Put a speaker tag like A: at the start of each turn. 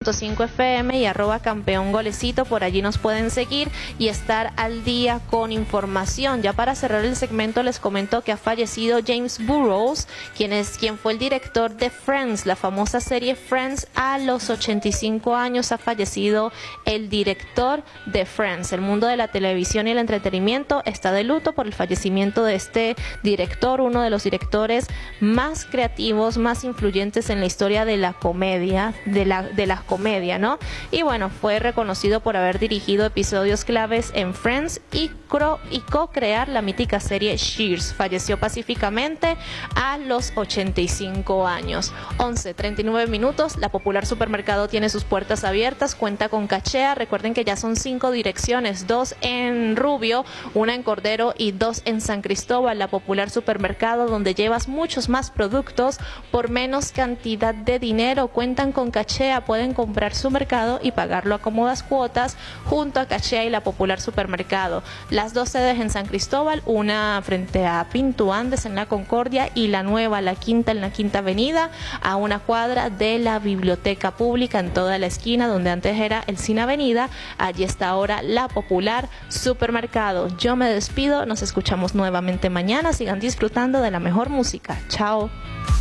A: 100.5 FM y @campeón golecito. Por allí nos pueden seguir y estar al día con información. Ya para cerrar el segmento les comento que ha fallecido James Burrows, quien fue el director de Friends, la famosa serie Friends. A los 85 años ha fallecido el director de Friends. El mundo de la televisión y el entretenimiento está de luto por el fallecimiento de este director, uno de los directores más creativos, más influyentes en la historia de la comedia, de la comedia, ¿no? Y bueno, fue reconocido por haber dirigido episodios claves en Friends y co-crear la mítica serie Cheers. Falleció pacíficamente a los 85 años. 11:39 minutos. La popular supermercado tiene sus puertas abiertas, cuenta con cachea. Recuerden que ya son 5 direcciones, 2 en Rubio, una en Cordero y 2 en San Cristóbal. La popular supermercado, donde llevas muchos más productos por menos cantidad de dinero. Cuentan con cachea, pueden comprar su mercado y pagarlo a cómodas cuotas junto a cachea y la popular supermercado. Las 2 sedes en San Cristóbal, una frente a Pinto Andes en la Concordia y la nueva, la quinta, en la Quinta Avenida, a una cuadra de la biblioteca pública, en toda la esquina donde antes era el Cine Avenida. Allí está ahora la popular supermercado. Yo me despido, nos escuchamos nuevamente mañana. Sigan disfrutando de la mejor música. Chao.